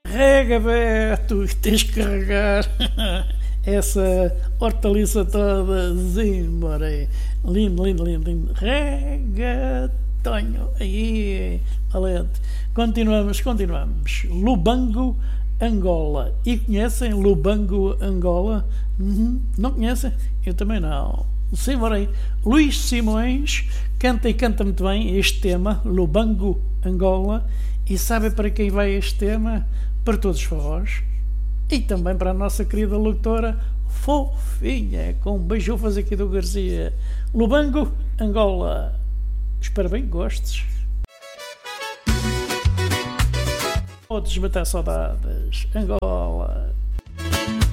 Rega, Beto, tens que carregar essa hortaliça toda, zimbora. Lindo, lindo, lindo, lindo. Rega, Tonho, aí, valente. Continuamos. Lubango, Angola. E conhecem Lubango, Angola? Não conhecem? Eu também não. Simbora aí. Luís Simões canta e canta muito bem este tema, Lubango, Angola. E sabe para quem vai este tema? Para todos os favores. E também para a nossa querida locutora fofinha, com beijufas aqui do Garcia. Lubango, Angola. Espero bem que gostes. Vou desmatar saudades. Angola.